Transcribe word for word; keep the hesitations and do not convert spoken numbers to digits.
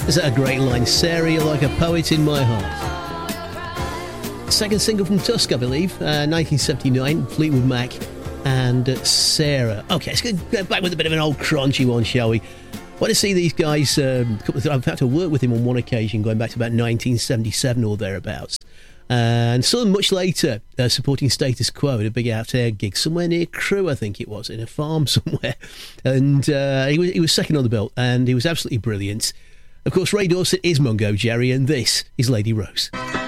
Is that a great line? Sarah, you're like a poet in my heart. Second single from Tusk, I believe, uh, nineteen seventy-nine, Fleetwood Mac and uh, Sarah. Okay, let's go back with a bit of an old crunchy one, shall we? I want to see these guys, um, a couple of th- I've had to work with him on one occasion, going back to about nineteen seventy-seven or thereabouts. And saw them much later, uh, supporting Status Quo at a big out-air gig somewhere near Crewe, I think it was, in a farm somewhere. And uh, he was, he was second on the bill, and he was absolutely brilliant. Of course, Ray Dorset is Mungo Jerry, and this is Lady Rose.